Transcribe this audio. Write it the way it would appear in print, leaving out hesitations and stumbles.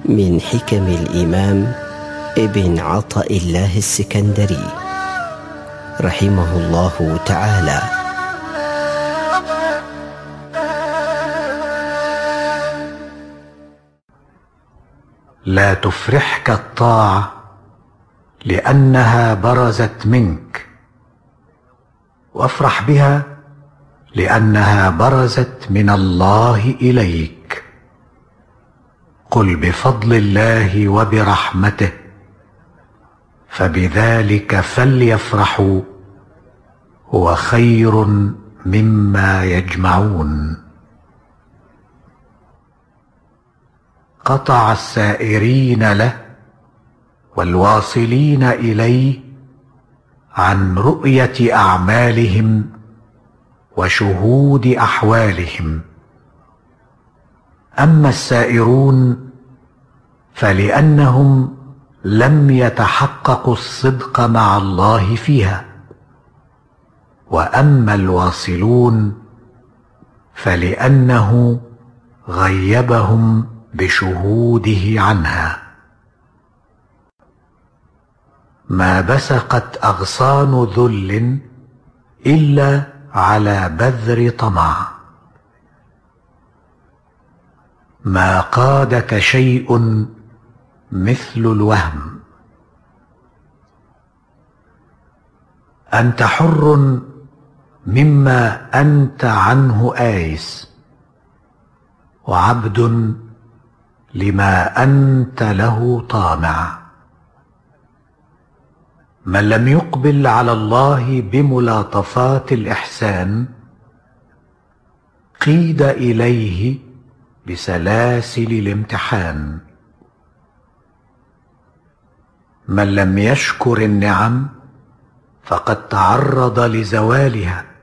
من حكم الإمام ابن عطاء الله السكندري رحمه الله تعالى. لا تفرحك الطاعة لأنها برزت منك، وافرح بها لأنها برزت من الله إليك. قل بفضل الله وبرحمته فبذلك فليفرحوا هو خير مما يجمعون. قطع السائرين له والواصلين إليه عن رؤية أعمالهم وشهود أحوالهم. أما السائرون فلأنهم لم يتحققوا الصدق مع الله فيها، وأما الواصلون فلأنه غيبهم بشهوده عنها. ما بسقت أغصان ذل إلا على بذر طمع. ما قادك شيء مثل الوهم. أنت حر مما أنت عنه آيس، وعبد لما أنت له طامع. من لم يقبل على الله بملاطفات الإحسان قيد إليه بسلاسل الامتحان. من لم يشكر النعم فقد تعرض لزوالها،